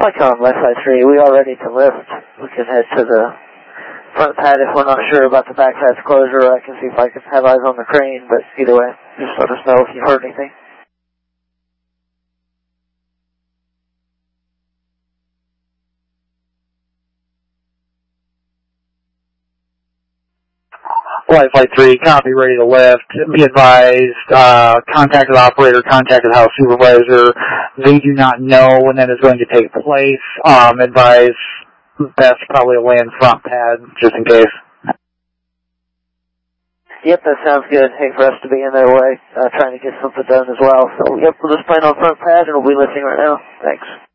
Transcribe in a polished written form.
Icon Wi-Fi 3, we are ready to lift. We can head to the front pad if we're not sure about the back pad's closure. I can see if I can have eyes on the crane, but either way, just let us know if you heard anything. Wi-Fi 3, copy, ready to lift. Be advised, contacted operator, contacted house supervisor. They do not know when that is going to take place. Advise best probably a land front pad, just in case. Yep, that sounds good. Hate for us to be in their way, trying to get something done as well. So, yep, we'll just plan on front pad and we'll be lifting right now. Thanks.